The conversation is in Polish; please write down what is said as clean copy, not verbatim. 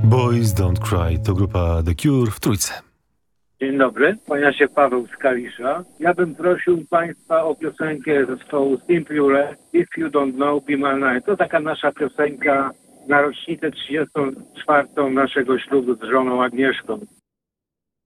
Boys Don't Cry to grupa The Cure w Trójce. Dzień dobry, kłania się Paweł z Kalisza. Ja bym prosił Państwa o piosenkę zespołu Simply Red, If You Don't Know, Be My Night. To taka nasza piosenka na rocznicę 34. naszego ślubu z żoną Agnieszką.